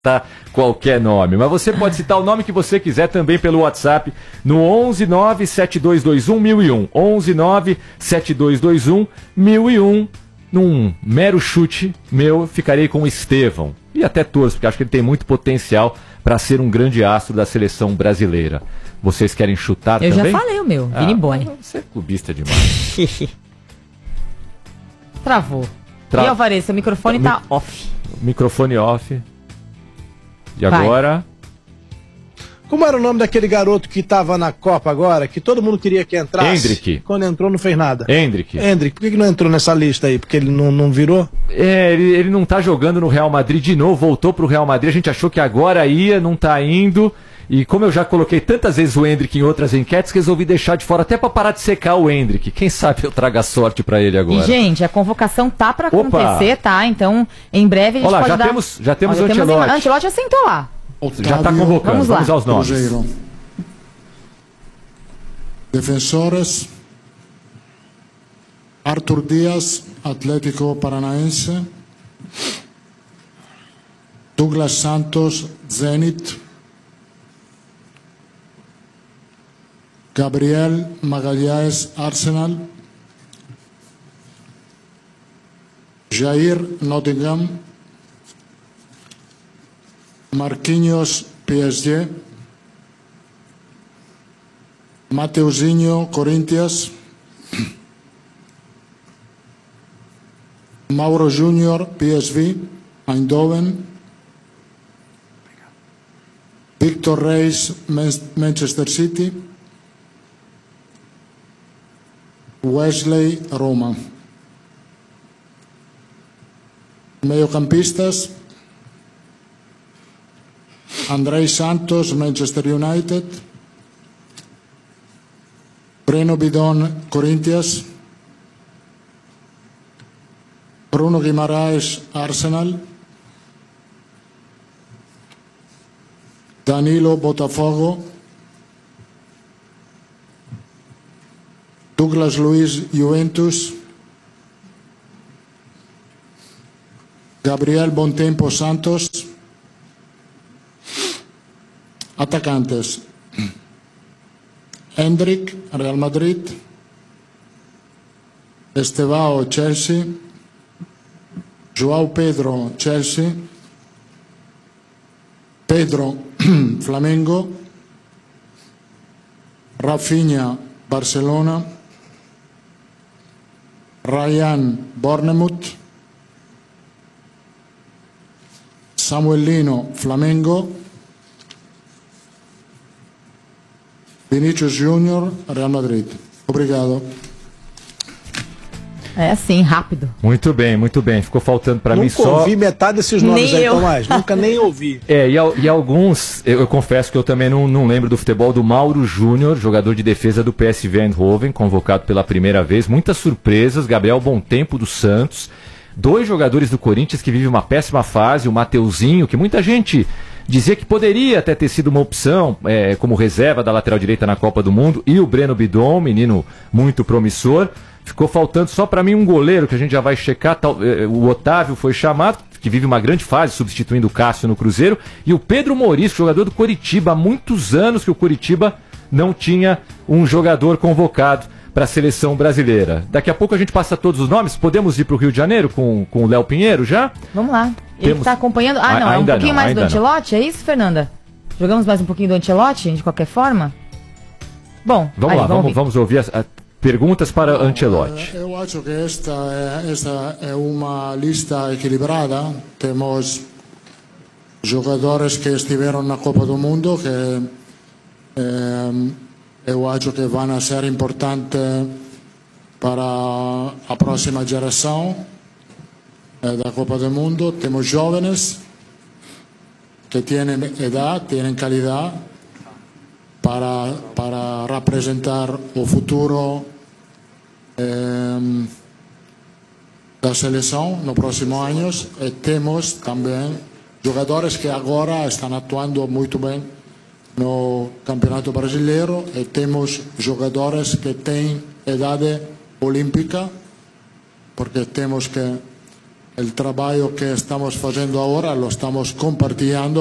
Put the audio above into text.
citar qualquer nome, mas você pode citar o nome que você quiser também pelo WhatsApp no 11972211001, 11972211001. Num mero chute meu, ficarei com o Estevão. E até torço, porque acho que ele tem muito potencial para ser um grande astro da seleção brasileira. Vocês querem chutar Eu também? já falei o meu, Vini Boy. Você é clubista demais. Travou. E Alvarez, seu microfone tá off. Microfone off. E Vai. agora? Como era o nome daquele garoto que estava na Copa agora, que todo mundo queria que entrasse? Endrick. Quando entrou não fez nada. Endrick. Endrick, por que não entrou nessa lista aí? Porque ele não virou? Ele não tá jogando no Real Madrid de novo, voltou pro Real Madrid, a gente achou que agora ia, não tá indo. E como eu já coloquei tantas vezes o Endrick em outras enquetes, resolvi deixar de fora até para parar de secar o Endrick. Quem sabe eu traga sorte para ele agora. E, gente, a convocação tá para acontecer, tá? Então, em breve a gente pode dar... Já temos o Ancelotti. Ancelotti já sentou lá. Já está convocando. Vamos aos nomes. Cruzeiro. Defensores: Arthur Dias, Atlético Paranaense; Douglas Santos, Zenit; Gabriel Magalhães, Arsenal; Jair, Nottingham; Marquinhos, PSG; Mateuzinho, Corinthians; Mauro Júnior, PSV, Eindhoven; Victor Reis, Manchester City; Wesley, Roma. Mediocampistas: Andrei Santos, Manchester United; Breno Bidon, Corinthians; Bruno Guimaraes, Arsenal; Danilo, Botafogo; Douglas Luiz, Juventus; Gabriel Bontempo, Santos. Atacantes: Endrick, Real Madrid; Estevao, Chelsea; João Pedro, Chelsea; Pedro, Flamengo; Rafinha, Barcelona; Ryan, Bournemouth; Samuelino, Flamengo; Vinícius Júnior, Real Madrid. Obrigado. É assim, rápido. Muito bem. Ficou faltando para mim só... Nunca ouvi metade desses nomes aí, Tomás. Nunca nem ouvi. E alguns, eu confesso que eu também não lembro do futebol do Mauro Júnior, jogador de defesa do PSV Eindhoven, convocado pela primeira vez. Muitas surpresas. Gabriel Bontempo do Santos. 2 jogadores do Corinthians que vivem uma péssima fase. O Mateuzinho, que muita gente dizia que poderia até ter sido uma opção como reserva da lateral direita na Copa do Mundo. E o Breno Bidon, menino muito promissor. Ficou faltando só para mim um goleiro que a gente já vai checar. O Otávio foi chamado, que vive uma grande fase, substituindo o Cássio no Cruzeiro. E o Pedro Morisco, jogador do Coritiba. Há muitos anos que o Coritiba não tinha um jogador convocado para a seleção brasileira. Daqui a pouco a gente passa todos os nomes. Podemos ir para o Rio de Janeiro com o Léo Pinheiro já? Vamos lá. Ele está acompanhando... é um pouquinho mais do Ancelotti, é isso, Fernanda? Jogamos mais um pouquinho do Ancelotti, de qualquer forma? Bom, vamos lá, vamos ouvir perguntas para Ancelotti. Eu acho que esta é uma lista equilibrada. Temos jogadores que estiveram na Copa do Mundo que eu acho que vão ser importantes para a próxima geração da Copa do Mundo. Temos jovens que têm idade, têm qualidade para representar o futuro da seleção nos próximos anos. E temos também jogadores que agora estão atuando muito bem no Campeonato Brasileiro, e temos jogadores que têm idade olímpica, porque temos que el trabajo que estamos haciendo ahora lo estamos compartiendo